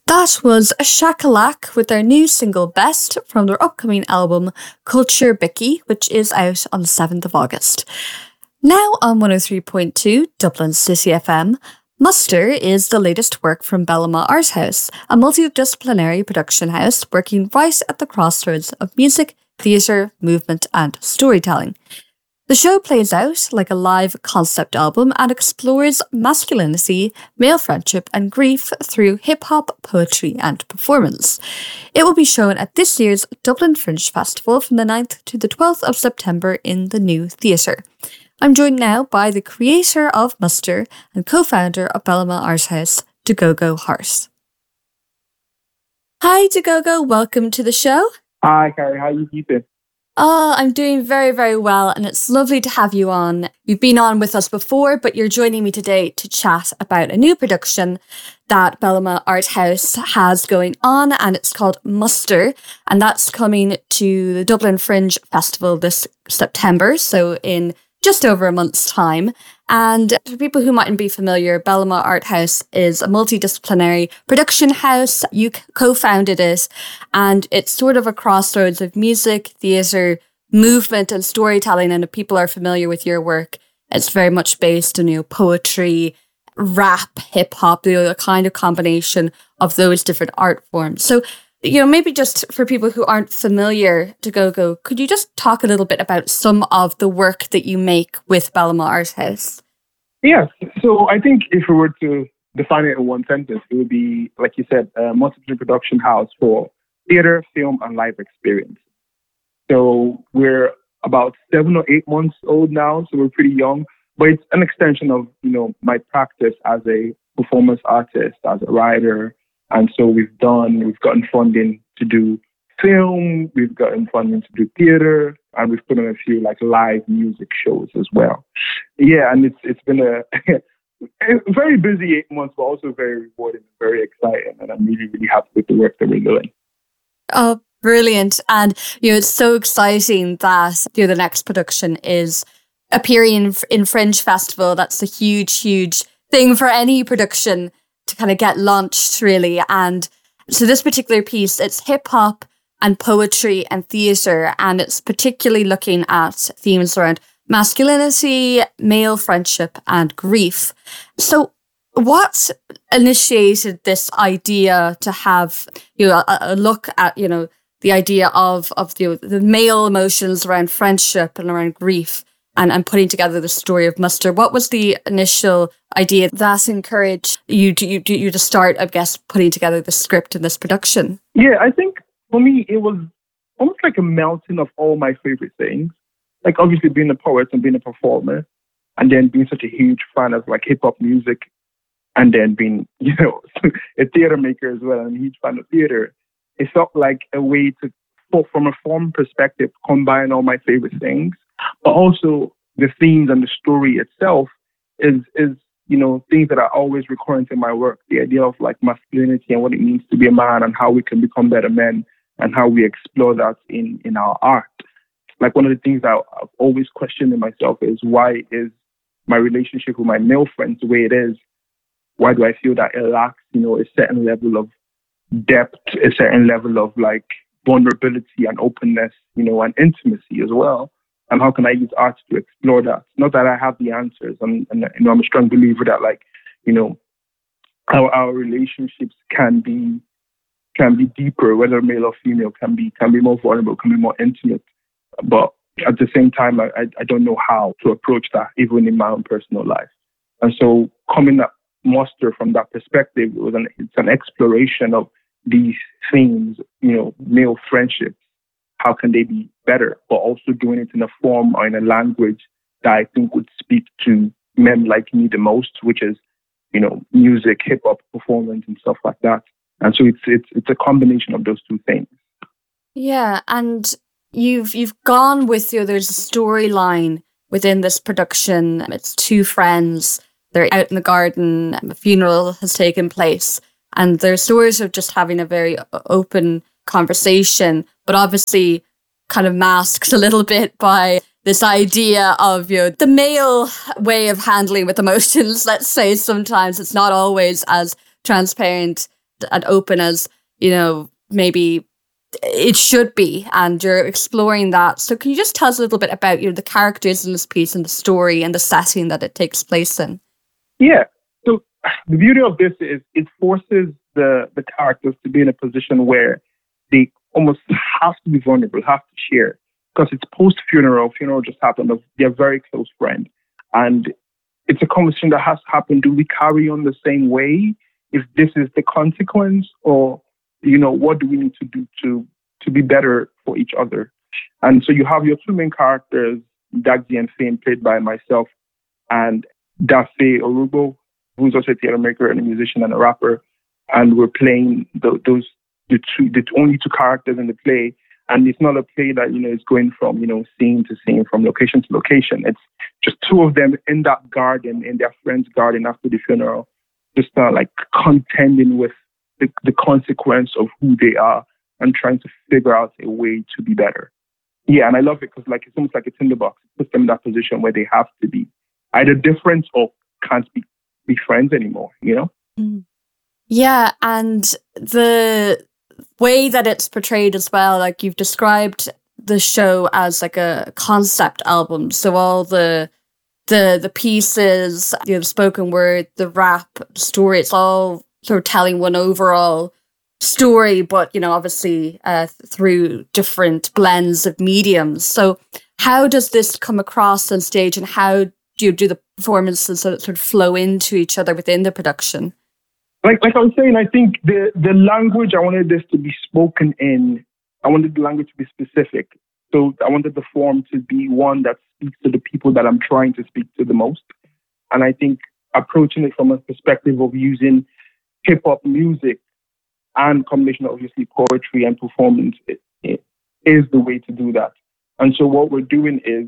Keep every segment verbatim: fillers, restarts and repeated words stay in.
That was Shakalak with their new single Best from their upcoming album Culture Bicky, which is out on the seventh of August. Now on one oh three point two Dublin City F M, Muster is the latest work from Bellama Art House, a multidisciplinary production house working right at the crossroads of music, theatre, movement and storytelling. The show plays out like a live concept album and explores masculinity, male friendship and grief through hip-hop, poetry and performance. It will be shown at this year's Dublin Fringe Festival from the ninth to the twelfth of September in the New Theatre. I'm joined now by the creator of Muster and co-founder of Bellama Art House, Dagogo Hart. Hi Dagogo, welcome to the show. Hi Carrie, how are you keeping? Oh, I'm doing very, very well, and it's lovely to have you on. You've been on with us before, but you're joining me today to chat about a new production that Bellama Art House has going on, and it's called Muster, and that's coming to the Dublin Fringe Festival this September, so in just over a month's time. And for people who mightn't be familiar, Bellama Art House is a multidisciplinary production house. You co-founded it, and it's sort of a crossroads of music, theatre, movement and storytelling. And if people are familiar with your work, it's very much based on, you know, poetry, rap, hip-hop, you know, a kind of combination of those different art forms. So, you know, maybe just for people who aren't familiar, Dagogo, could you just talk a little bit about some of the work that you make with Bellama Art House? Yes. So I think if we were to define it in one sentence, it would be, like you said, a multidisciplinary production house for theatre, film, and live experience. So we're about seven or eight months old now, so we're pretty young, but it's an extension of, you know, my practice as a performance artist, as a writer. And so we've done, we've gotten funding to do film, we've gotten funding to do theater, and we've put on a few like live music shows as well. Yeah, and it's it's been a, a very busy eight months, but also very rewarding and very exciting. And I'm really, really happy with the work that we're doing. Oh, brilliant. And, you know, it's so exciting that, you know, the next production is appearing in, in Fringe Festival. That's a huge, huge thing for any production to kind of get launched, really. And so this particular piece, it's hip hop and poetry and theatre, and it's particularly looking at themes around masculinity, male friendship and grief. So what initiated this idea to have, you know, a, a look at, you know, the idea of, of you know, the male emotions around friendship and around grief and, and putting together the story of Muster? What was the initial idea that encouraged you to, you, you to start, I guess, putting together the script in this production? Yeah, I think for me, it was almost like a melting of all my favorite things. Like obviously being a poet and being a performer, and then being such a huge fan of like hip hop music, and then being, you know, a theater maker as well, and a huge fan of theater. It felt like a way to, from a form perspective, combine all my favorite things, but also the themes and the story itself is, is, you know, things that are always recurrent in my work. The idea of like masculinity and what it means to be a man and how we can become better men and how we explore that in, in our art. Like one of the things that I've always questioned in myself is, why is my relationship with my male friends the way it is? Why do I feel that it lacks, you know, a certain level of depth, a certain level of like vulnerability and openness, you know, and intimacy as well? And how can I use art to explore that? Not that I have the answers. I'm, and, you know, I'm a strong believer that, like, you know, our, our relationships can be can be deeper, whether male or female, can be can be more vulnerable, can be more intimate. But at the same time, I, I don't know how to approach that, even in my own personal life. And so coming at Muster from that perspective, it was an, it's an exploration of these themes, you know, male friendships. How can they be better, but also doing it in a form or in a language that I think would speak to men like me the most, which is, you know, music, hip hop, performance, and stuff like that. And so it's it's it's a combination of those two things. Yeah, and you've you've gone with, you know, there's a storyline within this production. It's two friends. They're out in the garden. A funeral has taken place, and their stories of just having a very open conversation, but obviously kind of masked a little bit by this idea of, you know, the male way of handling with emotions. Let's say sometimes it's not always as transparent and open as, you know, maybe it should be, and you're exploring that. So can you just tell us a little bit about, you know, the characters in this piece and the story and the setting that it takes place in? Yeah. So the beauty of this is it forces the, the characters to be in a position where they almost have to be vulnerable, have to share, because it's post-funeral. Funeral just happened of their very close friend. And it's a conversation that has to happen. Do we carry on the same way if this is the consequence, or you know, what do we need to do to to be better for each other? And so you have your two main characters, Dagzy and Fame, played by myself, and Dafe Orubo, who's also a theater maker and a musician and a rapper. And we're playing the, those the two the only two characters in the play. And it's not a play that, you know, is going from, you know, scene to scene, from location to location. It's just two of them in that garden, in their friend's garden after the funeral, just uh, like contending with The, the consequence of who they are and trying to figure out a way to be better. Yeah, and I love it because like it's almost like a tinderbox. It puts them in that position where they have to be either different or can't be, be friends anymore, you know? Mm. Yeah, and the way that it's portrayed as well, like you've described the show as like a concept album. So all the the the pieces, you know, the spoken word, the rap, the story, it's all sort of telling one overall story, but, you know, obviously uh, through different blends of mediums. So how does this come across on stage, and how do you do the performances sort of, sort of flow into each other within the production? Like like I was saying, I think the, the language, I wanted this to be spoken in. I wanted the language to be specific. So I wanted the form to be one that speaks to the people that I'm trying to speak to the most. And I think approaching it from a perspective of using hip hop music and combination of obviously poetry and performance it, it is the way to do that. And so what we're doing is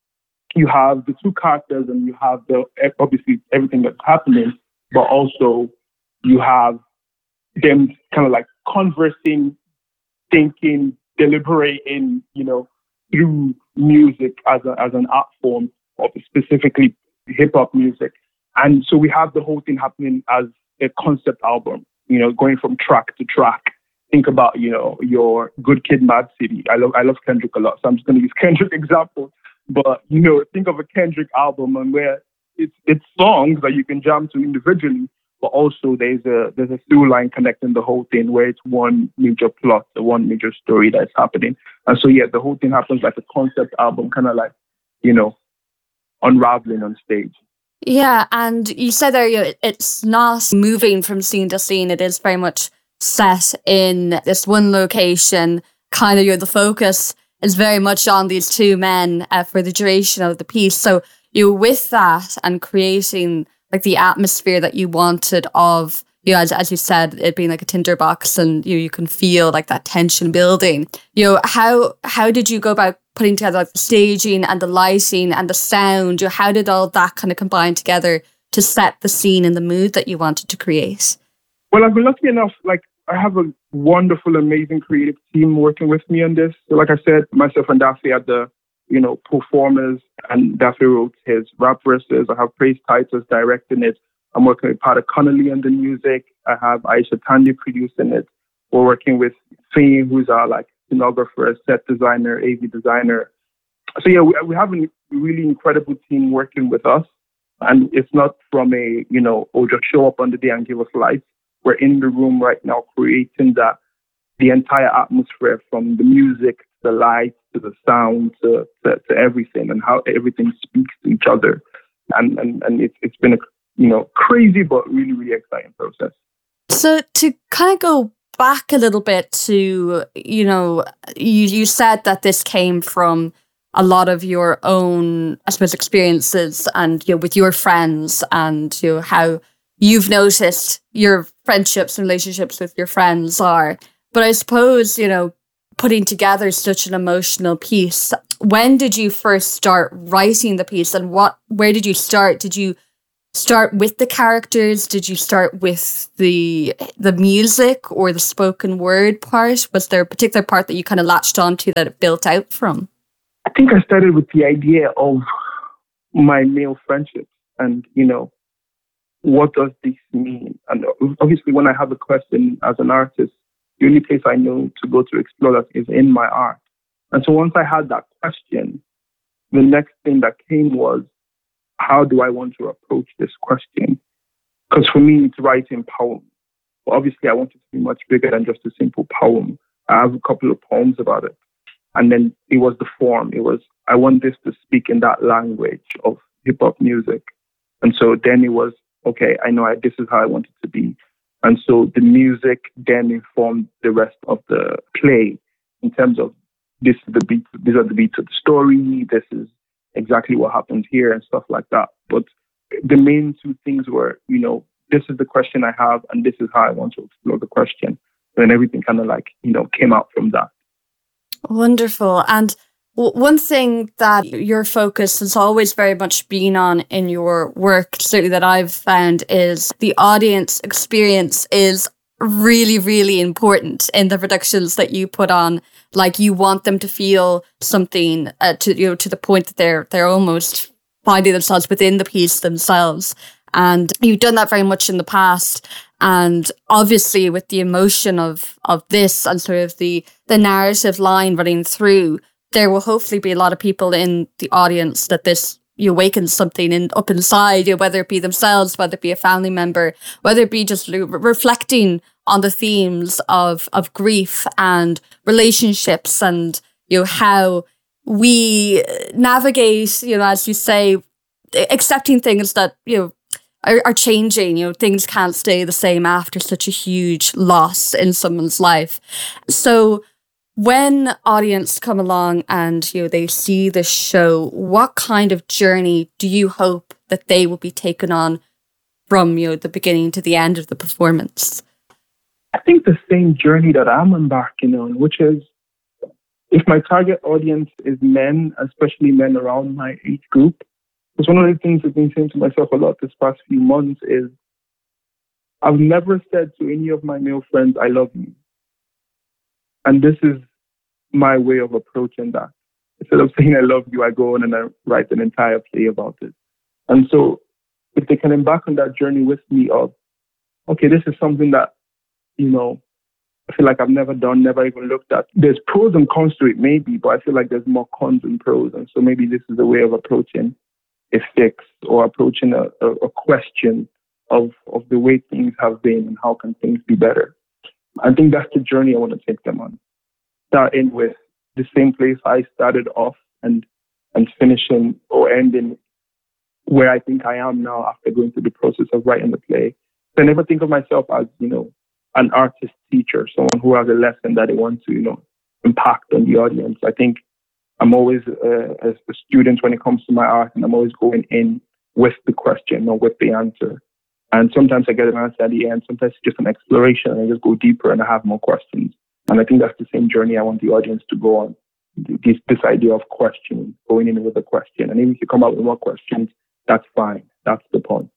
you have the two characters and you have the obviously everything that's happening, but also you have them kind of like conversing, thinking, deliberating, you know, through music as a, as an art form, of specifically hip hop music. And so we have the whole thing happening as a concept album, you know, going from track to track. Think about, you know, your Good Kid, Mad City. I love I love Kendrick a lot, so I'm just going to use Kendrick example. But, you know, think of a Kendrick album and where it's it's songs that you can jam to individually, but also there's a there's a through line connecting the whole thing where it's one major plot, one major story that's happening. And so, yeah, the whole thing happens like a concept album, kind of like, you know, unraveling on stage. Yeah, and you said there, you know, it's not moving from scene to scene. It is very much set in this one location. Kind of, you know, the focus is very much on these two men uh, for the duration of the piece. So you know, with that and creating like the atmosphere that you wanted of, you know, as, as you said, it being like a tinderbox, and you know, you can feel like that tension building. You know, how how did you go about putting together like the staging and the lighting and the sound? You know, how did all that kind of combine together to set the scene and the mood that you wanted to create? Well, I've been lucky enough, like I have a wonderful, amazing creative team working with me on this. So like I said, myself and Dafe are the, you know, performers, and Dafe wrote his rap verses. I have Praise Titus directing it. I'm working with Pada Connolly on the music. I have Aisha Tandy producing it. We're working with Fame, who's our like scenographer, set designer, A V designer. So yeah, we, we have a really incredible team working with us. And it's not from a, you know, oh, just show up on the day and give us lights. We're in the room right now creating that, the entire atmosphere, from the music, to the lights, to the sound, to, to, to everything, and how everything speaks to each other. And, and, and it's, it's been a, you know, crazy, but really, really exciting process. So to kind of go back a little bit to, you know, you, you said that this came from a lot of your own, I suppose, experiences and, you know, with your friends, and, you know, how you've noticed your friendships and relationships with your friends are. But I suppose, you know, putting together such an emotional piece, when did you first start writing the piece, and what, where did you start? Did you start with the characters? Did you start with the the music or the spoken word part? Was there a particular part that you kind of latched onto that it built out from? I think I started with the idea of my male friendships, and, you know, what does this mean? And obviously, when I have a question as an artist, the only place I know to go to explore that is in my art. And so once I had that question, the next thing that came was, how do I want to approach this question? Because for me, it's writing poems. But obviously, I want it to be much bigger than just a simple poem. I have a couple of poems about it. And then it was the form. It was, I want this to speak in that language of hip-hop music. And so then it was, okay, I know I, this is how I want it to be. And so the music then informed the rest of the play in terms of this is the beat, these are the beats of the story, this is exactly what happens here and stuff like that. But the main two things were, you know, this is the question I have and this is how I want to explore the question. And everything kind of like, you know, came out from that. Wonderful. And one thing that your focus has always very much been on in your work, certainly that I've found, is the audience experience is really, really important in the productions that you put on. Like, you want them to feel something uh, to you know to the point that they're they're almost finding themselves within the piece themselves. And you've done that very much in the past. And obviously with the emotion of of this and sort of the the narrative line running through, there will hopefully be a lot of people in the audience that this you awakens something in up inside, you know, whether it be themselves, whether it be a family member, whether it be just re- reflecting on the themes of of grief and relationships, and you know how we navigate, you know, as you say, accepting things that you know are, are changing. You know, things can't stay the same after such a huge loss in someone's life. So when audience come along and you know they see this show, what kind of journey do you hope that they will be taken on from you know the beginning to the end of the performance? I think the same journey that I'm embarking on, which is, if my target audience is men, especially men around my age group, because one of the things I've been saying to myself a lot this past few months is, I've never said to any of my male friends, I love you. And this is my way of approaching that. Instead of saying I love you, I go on and I write an entire play about it. And so if they can embark on that journey with me of, okay, this is something that, you know, I feel like I've never done, never even looked at. There's pros and cons to it, maybe, but I feel like there's more cons than pros. And so maybe this is a way of approaching a fix or approaching a, a, a question of, of the way things have been and how can things be better. I think that's the journey I want to take them on. Starting with the same place I started off and and finishing or ending where I think I am now after going through the process of writing the play. So I never think of myself as, you know, an artist teacher, someone who has a lesson that they want to, you know, impact on the audience. I think I'm always uh, a, a student when it comes to my art, and I'm always going in with the question or with the answer. And sometimes I get an answer at the end. Sometimes it's just an exploration and I just go deeper and I have more questions. And I think that's the same journey I want the audience to go on. This, this idea of questioning, going in with a question. And even if you come out with more questions, that's fine. That's the point.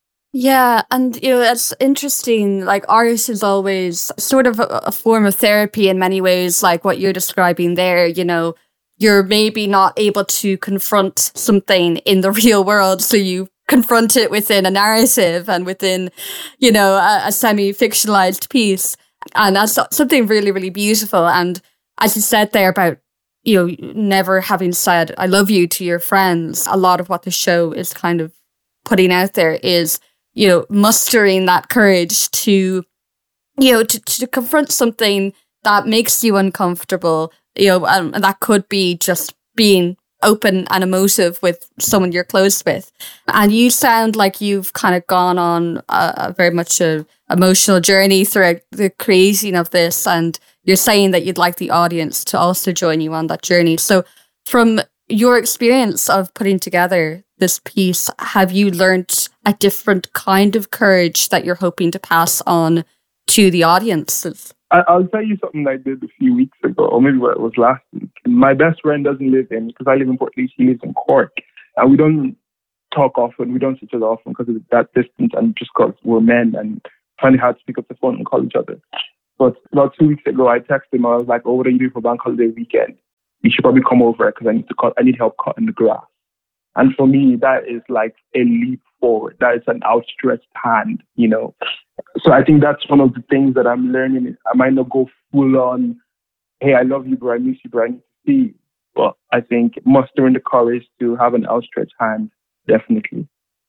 Yeah, and you know, it's interesting, like art is always sort of a, a form of therapy in many ways, like what you're describing there. You know, you're maybe not able to confront something in the real world, so you confront it within a narrative and within, you know, a, a semi-fictionalized piece. And that's something really, really beautiful. And as you said there about, you know, never having said, I love you to your friends, a lot of what the show is kind of putting out there is, you know, mustering that courage to, you know, to, to confront something that makes you uncomfortable, you know, um, and that could be just being open and emotive with someone you're close with. And you sound like you've kind of gone on a, a very much a emotional journey throughout the creating of this, and you're saying that you'd like the audience to also join you on that journey. So from your experience of putting together this piece, have you learned a different kind of courage that you're hoping to pass on to the audiences? I'll tell you something I did a few weeks ago, or maybe what it was last week. My best friend doesn't live in, because I live in Port Lee, he lives in Cork. And we don't talk often, we don't see each other often because it's that distance and just because we're men and find it hard to pick up the phone and call each other. But about two weeks ago, I texted him, I was like, oh, what are you doing for bank holiday weekend? You should probably come over because I need to cut, I need help cutting the grass. And for me, that is like a leap for, that it's an outstretched hand, you know. So I think that's one of the things that I'm learning. I might not go full on, hey, I love you, but I miss you, but I need to see you. But I think mustering the courage to have an outstretched hand, definitely.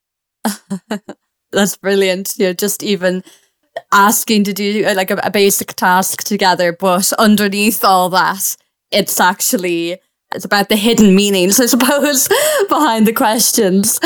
That's brilliant. You know, just even asking to do uh, like a, a basic task together, but underneath all that, it's actually, it's about the hidden meanings, I suppose, behind the questions.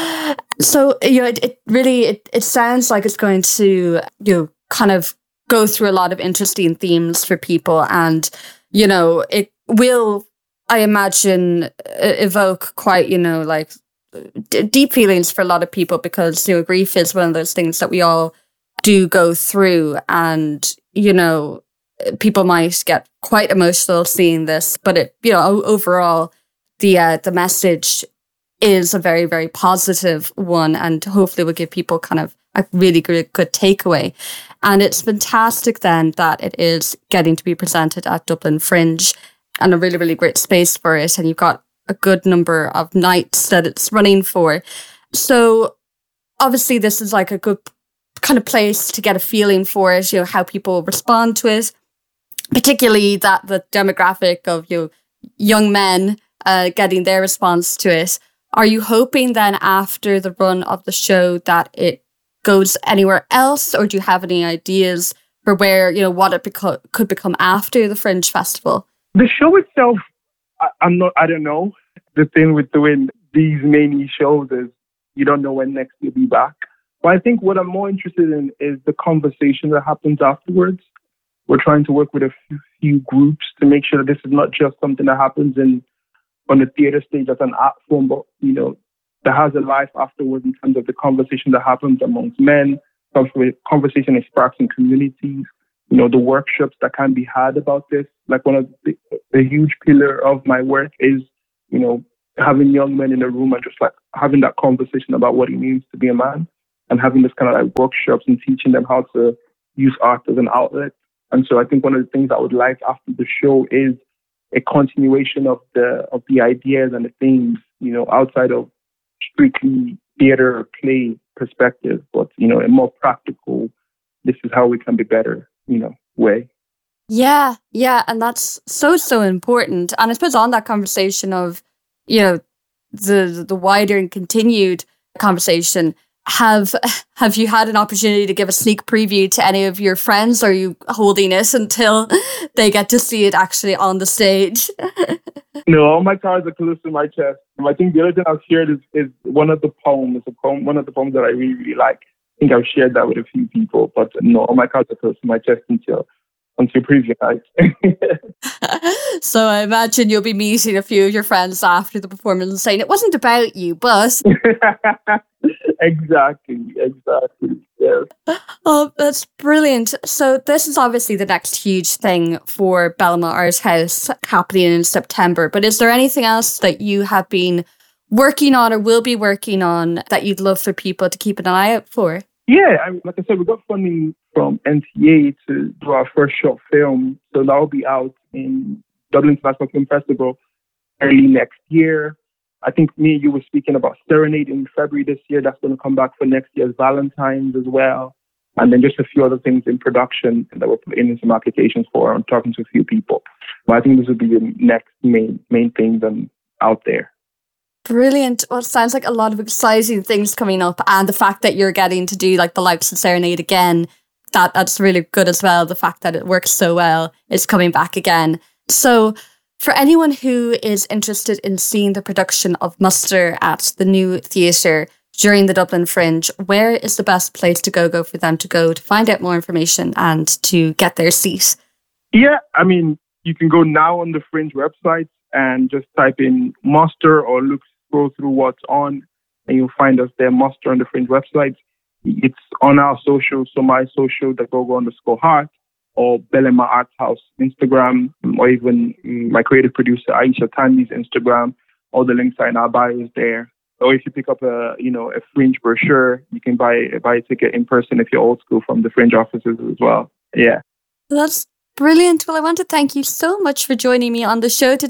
So, you know, it, it really, it, it sounds like it's going to, you know, kind of go through a lot of interesting themes for people. And, you know, it will, I imagine, evoke quite, you know, like d- deep feelings for a lot of people, because, you know, grief is one of those things that we all do go through. And, you know, people might get quite emotional seeing this, but it, you know, overall, the uh, the message is a very, very positive one, and hopefully will give people kind of a really good, good takeaway. And it's fantastic then that it is getting to be presented at Dublin Fringe, and a really, really great space for it. And you've got a good number of nights that it's running for. So obviously this is like a good kind of place to get a feeling for it, you know, how people respond to it, particularly that the demographic of, you know, young men uh, getting their response to it. Are you hoping then after the run of the show that it goes anywhere else, or do you have any ideas for where, you know, what it beco- could become after the Fringe Festival? The show itself, I, I'm not, I don't know. The thing with doing these many shows is you don't know when next you'll be back. But I think what I'm more interested in is the conversation that happens afterwards. We're trying to work with a few, few groups to make sure that this is not just something that happens in on the theater stage as an art form, but, you know, that has a life afterwards in terms of the conversation that happens amongst men, conversation that sparks in communities, you know, the workshops that can be had about this. Like one of the, the huge pillar of my work is, you know, having young men in a room and just like having that conversation about what it means to be a man, and having this kind of like workshops and teaching them how to use art as an outlet. And so I think one of the things I would like after the show is a continuation of the of the ideas and the themes, you know, outside of strictly theater or play perspective, but, you know, a more practical, this is how we can be better, you know, way. Yeah, yeah. And that's so, so important. And I suppose on that conversation of, you know, the the wider and continued conversation, have have you had an opportunity to give a sneak preview to any of your friends? Or are you holding it until they get to see it actually on the stage? No, all my cards are close to my chest. I think the other thing I've shared is, is one of the poems, a poem, one of the poems that I really, really like. I think I've shared that with a few people, but no, all my cards are close to my chest until until preview night. So I imagine you'll be meeting a few of your friends after the performance and saying it wasn't about you, but exactly, exactly. Yes. Oh, that's brilliant. So this is obviously the next huge thing for Belma Art House happening in September. But is there anything else that you have been working on or will be working on that you'd love for people to keep an eye out for? Yeah, I mean, like I said, we got funding from N T A to do our first short film. So that'll be out in Dublin International Film Festival early next year. I think me and you were speaking about Serenade in February this year. That's going to come back for next year's Valentine's as well. And then just a few other things in production that we're putting in some applications for. I'm talking to a few people. But I think this will be the next main main things um, out there. Brilliant. Well, it sounds like a lot of exciting things coming up. And the fact that you're getting to do like the likes of Serenade again, that that's really good as well. The fact that it works so well is coming back again. So for anyone who is interested in seeing the production of Muster at the New Theatre during the Dublin Fringe, where is the best place to go, go for them to go to find out more information and to get their seat? Yeah, I mean, you can go now on the Fringe website and just type in Muster or look, scroll through what's on, and you'll find us there, Muster on the Fringe website. It's on our social, so my social, the Gogo underscore Heart, or Belma Art House Instagram, or even my creative producer Aisha Tandi's Instagram. All the links are in our bios there. Or if you pick up a, you know, a Fringe brochure, you can buy buy a ticket in person if you're old school from the Fringe offices as well. Yeah. That's brilliant. Well, I want to thank you so much for joining me on the show today.